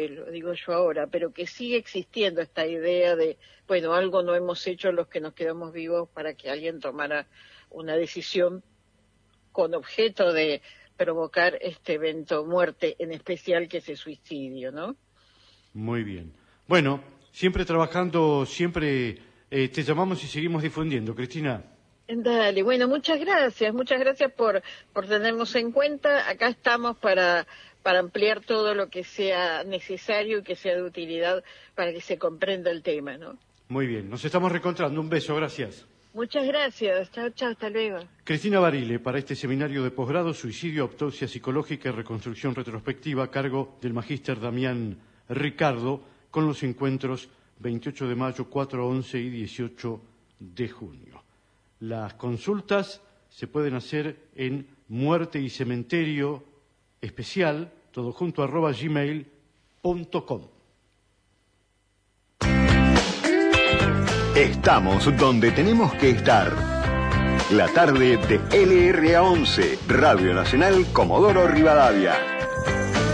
que lo digo yo ahora, pero que sigue existiendo esta idea de, bueno, algo no hemos hecho los que nos quedamos vivos para que alguien tomara una decisión con objeto de provocar este evento muerte, en especial que es el suicidio, ¿no? Muy bien. Bueno, siempre trabajando, siempre te llamamos y seguimos difundiendo. Cristina. Dale, bueno, muchas gracias por tenernos en cuenta. Acá estamos para ampliar todo lo que sea necesario y que sea de utilidad para que se comprenda el tema, ¿no? Muy bien, nos estamos reencontrando. Un beso, gracias. Muchas gracias. Chao, chao, hasta luego. Cristina Barile, para este seminario de posgrado, Suicidio, Autopsia Psicológica y Reconstrucción Retrospectiva, a cargo del magíster Damián Ricardo, con los encuentros 28 de mayo, 4, 11 y 18 de junio. Las consultas se pueden hacer en muerte y cementerio especial, todo junto, @gmail.com. Estamos donde tenemos que estar. La tarde de LRA 11, Radio Nacional Comodoro Rivadavia.